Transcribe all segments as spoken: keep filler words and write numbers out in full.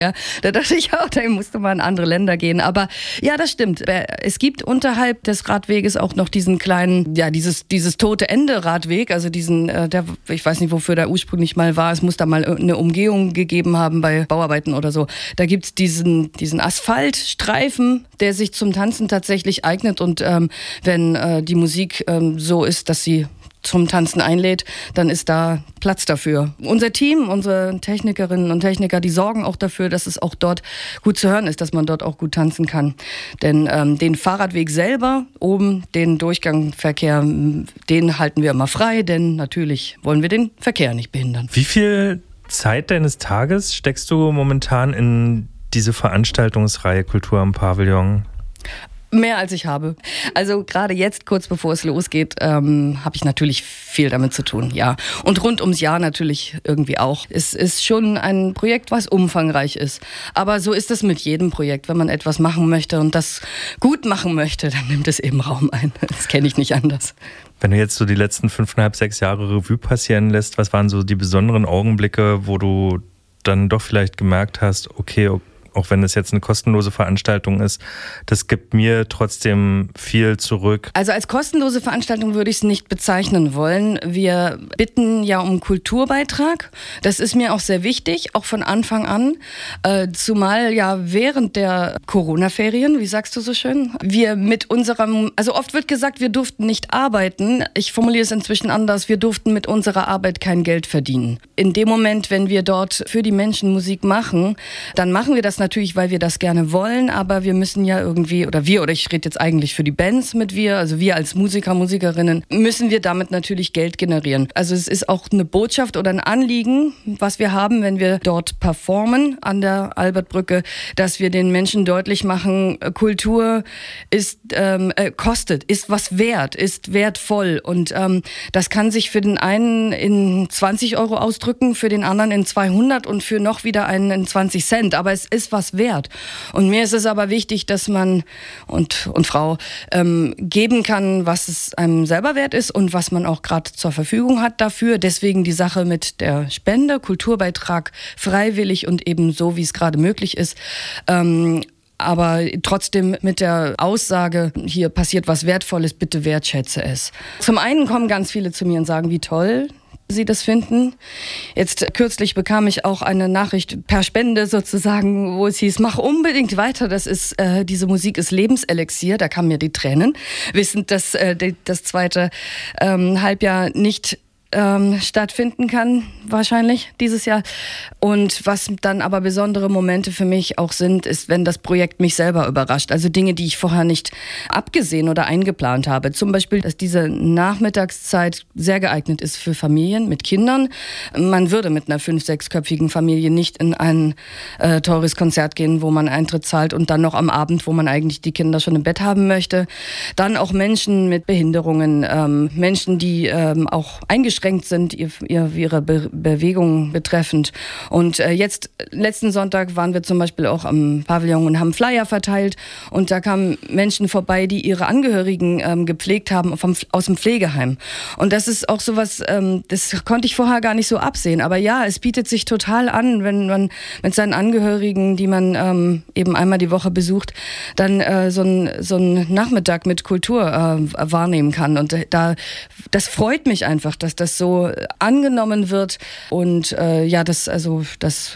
Ja, da dachte ich auch, da musste man in andere Länder gehen. Aber ja, das stimmt. Es gibt unterhalb des Radweges auch noch diesen kleinen, ja, dieses, dieses tote Ende Radweg, also diesen, der, ich weiß nicht, wofür der ursprünglich mal war. Es muss da mal eine Umgehung gegeben haben bei Bauarbeiten oder so. Da gibt's diesen, diesen Asphaltstreifen, der sich zum Tanzen tatsächlich eignet. Und ähm, wenn äh, die Musik ähm, so ist, dass sie zum Tanzen einlädt, dann ist da Platz dafür. Unser Team, unsere Technikerinnen und Techniker, die sorgen auch dafür, dass es auch dort gut zu hören ist, dass man dort auch gut tanzen kann. Denn ähm, den Fahrradweg selber, oben den Durchgangsverkehr, den halten wir immer frei, denn natürlich wollen wir den Verkehr nicht behindern. Wie viel Zeit deines Tages steckst du momentan in diese Veranstaltungsreihe Kultur am Pavillon? Mehr als ich habe. Also gerade jetzt, kurz bevor es losgeht, ähm, habe ich natürlich viel damit zu tun, ja. Und rund ums Jahr natürlich irgendwie auch. Es ist schon ein Projekt, was umfangreich ist. Aber so ist es mit jedem Projekt. Wenn man etwas machen möchte und das gut machen möchte, dann nimmt es eben Raum ein. Das kenne ich nicht anders. Wenn du jetzt so die letzten fünfeinhalb, sechs Jahre Revue passieren lässt, was waren so die besonderen Augenblicke, wo du dann doch vielleicht gemerkt hast, okay, okay, auch wenn es jetzt eine kostenlose Veranstaltung ist, das gibt mir trotzdem viel zurück. Also als kostenlose Veranstaltung würde ich es nicht bezeichnen wollen. Wir bitten ja um Kulturbeitrag. Das ist mir auch sehr wichtig, auch von Anfang an. Äh, zumal ja während der Corona-Ferien, wie sagst du so schön, wir mit unserem, also oft wird gesagt, wir durften nicht arbeiten. Ich formuliere es inzwischen anders. Wir durften mit unserer Arbeit kein Geld verdienen. In dem Moment, wenn wir dort für die Menschen Musik machen, dann machen wir das natürlich, weil wir das gerne wollen, aber wir müssen ja irgendwie, oder wir, oder ich rede jetzt eigentlich für die Bands mit wir, also wir als Musiker, Musikerinnen, müssen wir damit natürlich Geld generieren. Also es ist auch eine Botschaft oder ein Anliegen, was wir haben, wenn wir dort performen an der Albertbrücke, dass wir den Menschen deutlich machen, Kultur ist, ähm, äh, kostet, ist was wert, ist wertvoll und ähm, das kann sich für den einen in zwanzig Euro ausdrücken, für den anderen in zweihundert und für noch wieder einen in zwanzig Cent, aber es ist was wert. Und mir ist es aber wichtig, dass man und, und Frau ähm, geben kann, was es einem selber wert ist und was man auch gerade zur Verfügung hat dafür. Deswegen die Sache mit der Spende, Kulturbeitrag, freiwillig und eben so, wie es gerade möglich ist. Ähm, aber trotzdem mit der Aussage, hier passiert was Wertvolles, bitte wertschätze es. Zum einen kommen ganz viele zu mir und sagen, wie toll Sie das finden. Jetzt kürzlich bekam ich auch eine Nachricht per Spende sozusagen, wo es hieß, mach unbedingt weiter, das ist, äh, diese Musik ist Lebenselixier, da kamen mir die Tränen, wissend, dass äh, die, das zweite ähm, Halbjahr nicht Ähm, stattfinden kann, wahrscheinlich dieses Jahr. Und was dann aber besondere Momente für mich auch sind, ist, wenn das Projekt mich selber überrascht. Also Dinge, die ich vorher nicht abgesehen oder eingeplant habe. Zum Beispiel, dass diese Nachmittagszeit sehr geeignet ist für Familien mit Kindern. Man würde mit einer fünf-, sechsköpfigen Familie nicht in ein äh, teures Konzert gehen, wo man Eintritt zahlt und dann noch am Abend, wo man eigentlich die Kinder schon im Bett haben möchte. Dann auch Menschen mit Behinderungen, ähm, Menschen, die ähm, auch eingeschränkt sind, ihr, ihre Be- Bewegung betreffend. Und äh, jetzt, letzten Sonntag waren wir zum Beispiel auch am Pavillon und haben Flyer verteilt und da kamen Menschen vorbei, die ihre Angehörigen ähm, gepflegt haben vom, aus dem Pflegeheim. Und das ist auch sowas, ähm, das konnte ich vorher gar nicht so absehen. Aber ja, es bietet sich total an, wenn man mit seinen Angehörigen, die man ähm, eben einmal die Woche besucht, dann äh, so einen so einen Nachmittag mit Kultur äh, wahrnehmen kann. Und da, das freut mich einfach, dass das so angenommen wird und äh, ja, das, also das,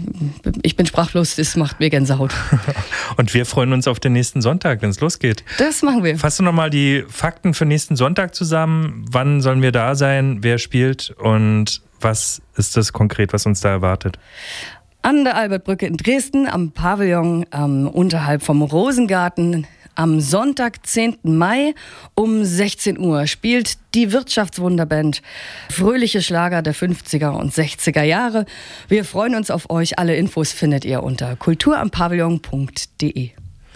ich bin sprachlos, das macht mir Gänsehaut. Und wir freuen uns auf den nächsten Sonntag, wenn es losgeht. Das machen wir. Fass du nochmal die Fakten für nächsten Sonntag zusammen. Wann sollen wir da sein? Wer spielt? Und was ist das konkret, was uns da erwartet? An der Albertbrücke in Dresden, am Pavillon, ähm, unterhalb vom Rosengarten. Am Sonntag, zehnten Mai um sechzehn Uhr spielt die Wirtschaftswunderband fröhliche Schlager der fünfziger und sechziger Jahre. Wir freuen uns auf euch. Alle Infos findet ihr unter kulturampavillon punkt de.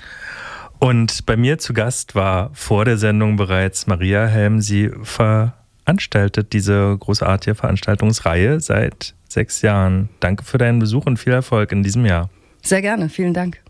Und bei mir zu Gast war vor der Sendung bereits Maria Helm. Sie veranstaltet diese großartige Veranstaltungsreihe seit sechs Jahren. Danke für deinen Besuch und viel Erfolg in diesem Jahr. Sehr gerne, vielen Dank.